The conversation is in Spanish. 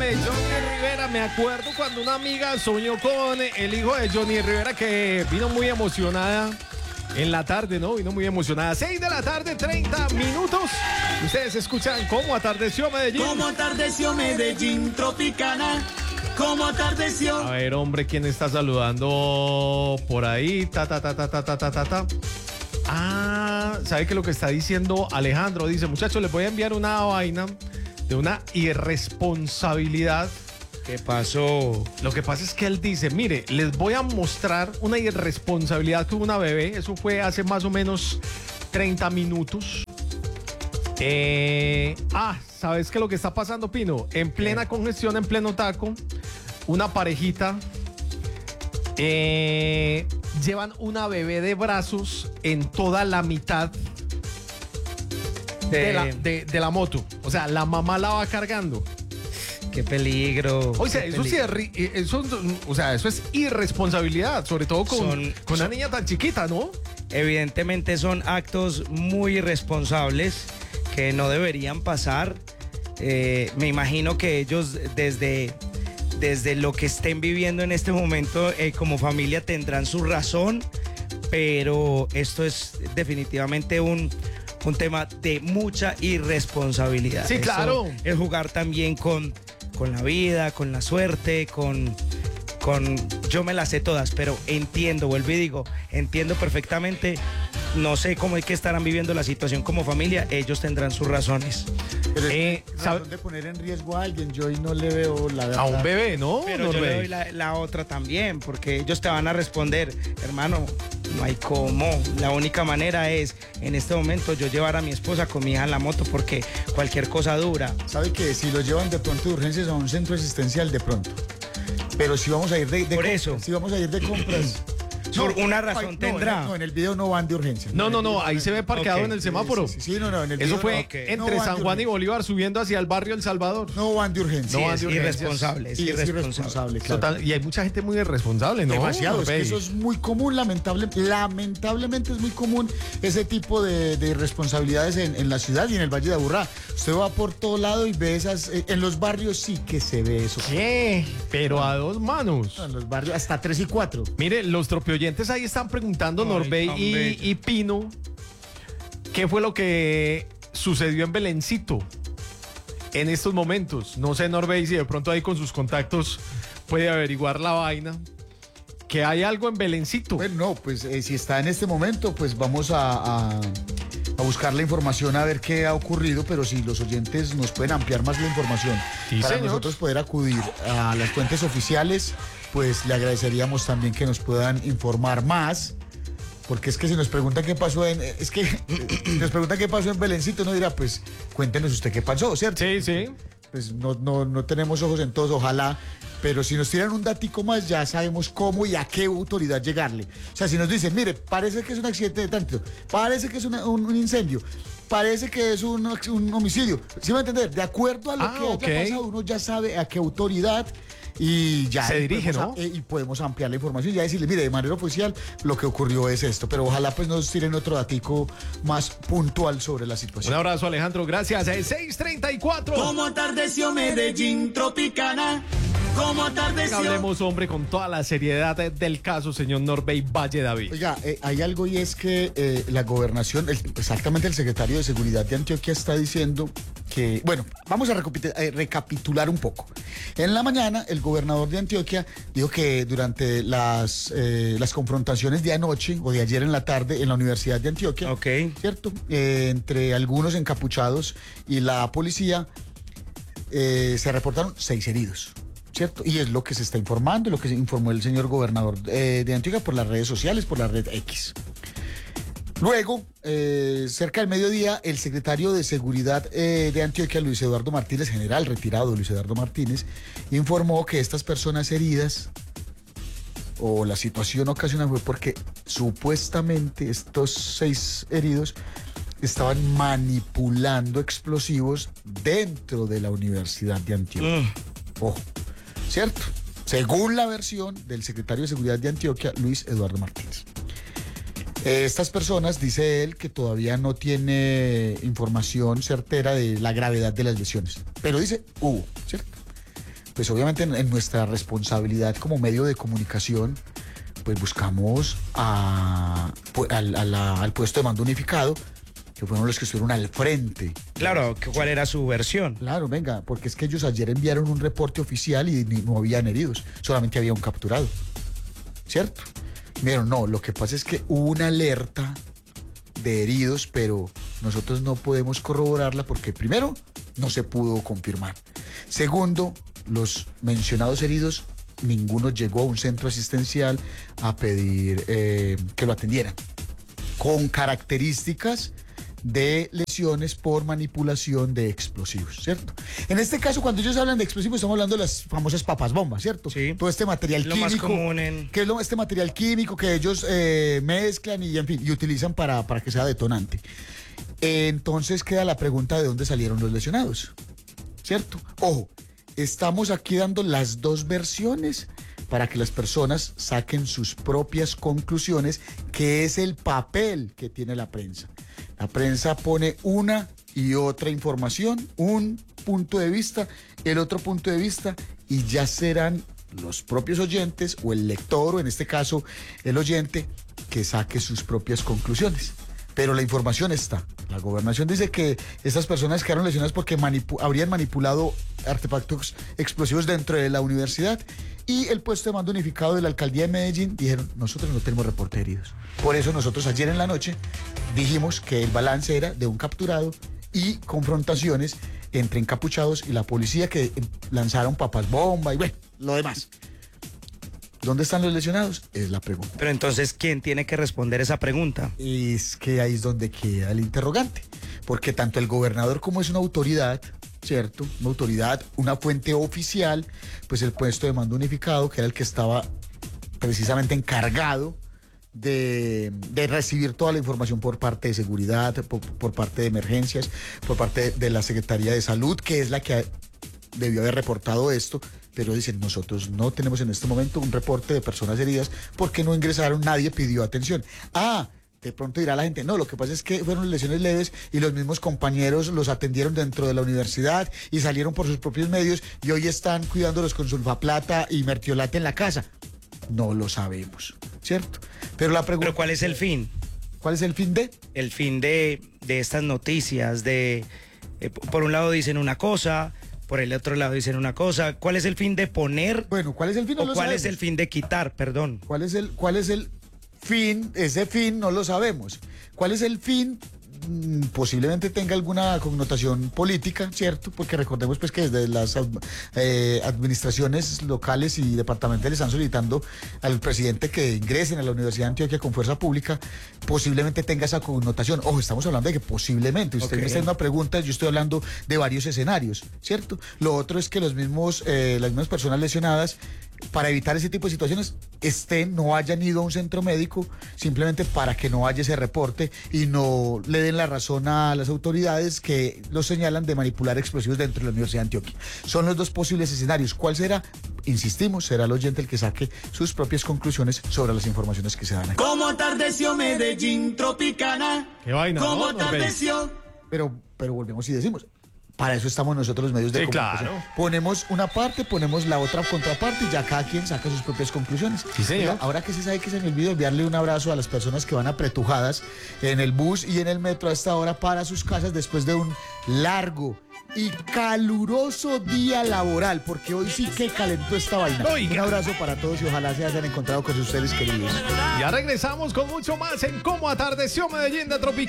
de Johnny Rivera. Me acuerdo cuando una amiga soñó con el hijo de Johnny Rivera, que vino muy emocionada en la tarde, ¿no? Vino muy emocionada. 6 de la tarde, 30 minutos. Ustedes escuchan cómo atardeció Medellín. Cómo atardeció Medellín, Tropicana. Cómo atardeció. A ver, hombre, ¿quién está saludando por ahí? Ah, ¿sabe qué lo que está diciendo Alejandro? Dice, muchachos, les voy a enviar una vaina de una irresponsabilidad. ¿Qué pasó? Lo que pasa es que él dice, mire, les voy a mostrar una irresponsabilidad que hubo una bebé. Eso fue hace más o menos 30 minutos. ¿Sabes qué es lo que está pasando, Pino? En plena congestión, en pleno taco, una parejita llevan una bebé de brazos en toda la mitad de la moto. O sea, la mamá la va cargando. ¡Qué peligro! O sea, eso eso es irresponsabilidad, sobre todo con una niña tan chiquita, ¿no? Evidentemente son actos muy irresponsables que no deberían pasar. Me imagino que ellos desde lo que estén viviendo en este momento como familia tendrán su razón, pero esto es definitivamente un tema de mucha irresponsabilidad. Sí, claro. Esto es jugar también con la vida, con la suerte, con yo me las sé todas, pero entiendo, vuelvo y digo, entiendo perfectamente. No sé cómo es que estarán viviendo la situación como familia, ellos tendrán sus razones. Razón de poner en riesgo a alguien, yo hoy no le veo la verdad. A un bebé, ¿no? Pero yo le doy la otra también, porque ellos te van a responder, hermano, no hay cómo. La única manera es, en este momento, yo llevar a mi esposa con mi hija en la moto, porque cualquier cosa dura. ¿Sabe qué? Si lo llevan de pronto de urgencias a un centro asistencial, de pronto. Pero si vamos a ir de Por eso. Si vamos a ir de compras... Por una razón tendrá. No, en el video no van de urgencia. No, ahí se ve parqueado en el semáforo. Sí, no, en el video. Eso fue entre no San Juan y Bolívar subiendo hacia el barrio El Salvador. No van de urgencia. No van es de urgencias. irresponsable. Sí, es irresponsable, claro. Total, y hay mucha gente muy irresponsable, ¿no? Demasiado, es que eso es muy común, lamentablemente es muy común ese tipo de irresponsabilidades en la ciudad y en el Valle de Aburrá. Usted va por todo lado y ve esas, en los barrios sí que se ve eso. ¿Qué? Pero a dos manos. En los barrios hasta 3 y 4. Mire, los tropioyentes ahí están preguntando, Norbey y Pino, ¿qué fue lo que sucedió en Belencito en estos momentos? No sé, Norbey, si de pronto ahí con sus contactos puede averiguar la vaina. ¿Que hay algo en Belencito? Bueno, no, pues si está en este momento, pues vamos a buscar la información a ver qué ha ocurrido, pero si los oyentes nos pueden ampliar más la información Sí, para señor. nosotros poder acudir a las fuentes oficiales, pues le agradeceríamos también que nos puedan informar más, porque es que si nos preguntan qué pasó si nos preguntan qué pasó en Belencito, uno dirá, pues cuéntenos usted qué pasó, ¿cierto? Sí. Pues no tenemos ojos en todos, ojalá, pero si nos tiran un datico más, ya sabemos cómo y a qué autoridad llegarle. O sea, si nos dicen, mire, parece que es un accidente de tránsito, parece que es un incendio, parece que es un homicidio, ¿sí me va a entender? De acuerdo a lo que haya pasado, uno ya sabe a qué autoridad y ya se dirige, ¿no? Y podemos ampliar la información y ya decirle, mire, de manera oficial lo que ocurrió es esto, pero ojalá pues nos tiren otro datico más puntual sobre la situación. Un abrazo, Alejandro, gracias. 6:34. Cómo atardeció Medellín, Tropicana. Cómo atardeció. Hablemos, hombre, con toda la seriedad del caso, señor Norbey Valle David. Oiga, hay algo y es que la gobernación, exactamente el secretario de Seguridad de Antioquia está diciendo que, bueno, vamos a recapitular un poco. En la mañana, el gobernador de Antioquia dijo que durante las confrontaciones de anoche o de ayer en la tarde en la Universidad de Antioquia, ¿cierto? Entre algunos encapuchados y la policía, se reportaron 6 heridos. ¿Cierto? Y es lo que se está informando, lo que se informó el señor gobernador de Antioquia por las redes sociales, por la red X. Luego, cerca del mediodía, el secretario de Seguridad de Antioquia, Luis Eduardo Martínez, general retirado Luis Eduardo Martínez, informó que estas personas heridas, o la situación ocasional, fue porque supuestamente estos 6 heridos estaban manipulando explosivos dentro de la Universidad de Antioquia. Ojo. ¿Cierto? Según la versión del secretario de Seguridad de Antioquia, Luis Eduardo Martínez. Estas personas, dice él, que todavía no tiene información certera de la gravedad de las lesiones. Pero dice, hubo, ¿cierto? pues obviamente en nuestra responsabilidad como medio de comunicación, pues buscamos al puesto de mando unificado, que fueron los que estuvieron al frente. Claro, ¿cuál era su versión? Claro, venga, porque es que ellos ayer enviaron un reporte oficial y no habían heridos, solamente había un capturado, ¿cierto? Miren, no, lo que pasa es que hubo una alerta de heridos, pero nosotros no podemos corroborarla porque primero, no se pudo confirmar. Segundo, los mencionados heridos, ninguno llegó a un centro asistencial a pedir que lo atendieran, con características de lesiones por manipulación de explosivos, ¿cierto? En este caso, cuando ellos hablan de explosivos, estamos hablando de las famosas papas bombas, ¿cierto? Sí. Todo este material Lo químico, más común que es este material químico que ellos mezclan y, en fin, y utilizan para que sea detonante. Entonces queda la pregunta de dónde salieron los lesionados, ¿cierto? Ojo, estamos aquí dando las dos versiones para que las personas saquen sus propias conclusiones, que es el papel que tiene la prensa. La prensa pone una y otra información, un punto de vista, el otro punto de vista, y ya serán los propios oyentes o el lector, o en este caso el oyente, que saque sus propias conclusiones. Pero la información está. La gobernación dice que estas personas quedaron lesionadas porque habrían manipulado artefactos explosivos dentro de la universidad, y el puesto de mando unificado de la alcaldía de Medellín dijeron, nosotros no tenemos reporte de heridos. Por eso nosotros ayer en la noche dijimos que el balance era de un capturado y confrontaciones entre encapuchados y la policía, que lanzaron papas bomba y bueno, lo demás. ¿Dónde están los lesionados? Es la pregunta. Pero entonces, ¿quién tiene que responder esa pregunta? Es que ahí es donde queda el interrogante, porque tanto el gobernador como es una autoridad, ¿cierto? Una autoridad, una fuente oficial, pues el puesto de mando unificado, que era el que estaba precisamente encargado de recibir toda la información por parte de seguridad, por parte de emergencias, por parte de la Secretaría de Salud, que es la que debió haber reportado esto, pero dicen, nosotros no tenemos en este momento un reporte de personas heridas porque no ingresaron, nadie pidió atención. De pronto dirá la gente, no, lo que pasa es que fueron lesiones leves y los mismos compañeros los atendieron dentro de la universidad y salieron por sus propios medios y hoy están cuidándolos con sulfaplata y mertiolate en la casa. No lo sabemos, ¿cierto? Pero la pregunta... ¿Pero cuál es el fin? ¿Cuál es el fin de? El fin de estas noticias, por un lado dicen una cosa, por el otro lado dicen una cosa. ¿Cuál es el fin de poner? Bueno, ¿cuál es el fin? No lo ¿Cuál sabemos. es el fin de quitar? Perdón. ¿Cuál es el fin? Ese fin no lo sabemos. ¿Cuál es el fin? Posiblemente tenga alguna connotación política, ¿cierto? Porque recordemos pues que desde las administraciones locales y departamentales están solicitando al presidente que ingresen a la Universidad de Antioquia con fuerza pública, posiblemente tenga esa connotación. Ojo, estamos hablando de que posiblemente, usted me está haciendo una pregunta, yo estoy hablando de varios escenarios, ¿cierto? Lo otro es que las mismas personas lesionadas, para evitar ese tipo de situaciones, no hayan ido a un centro médico, simplemente para que no haya ese reporte y no le den la razón a las autoridades que los señalan de manipular explosivos dentro de la Universidad de Antioquia. Son los dos posibles escenarios. ¿Cuál será? Insistimos, será el oyente el que saque sus propias conclusiones sobre las informaciones que se dan aquí. Como atardeció Medellín Tropicana. Qué vaina, Como ¿no, Norbey? atardeció. Pero volvemos y decimos, para eso estamos nosotros los medios de comunicación. Claro. Ponemos una parte, ponemos la otra contraparte y ya cada quien saca sus propias conclusiones. Sí, señor. Ahora que se sabe que se me olvidó enviarle un abrazo a las personas que van apretujadas en el bus y en el metro a esta hora para sus casas después de un largo y caluroso día laboral, porque hoy sí que calentó esta vaina. Oiga. Un abrazo para todos y ojalá se hayan encontrado con sus seres queridos. Ya regresamos con mucho más en Cómo Atardeció Medellín de Tropical.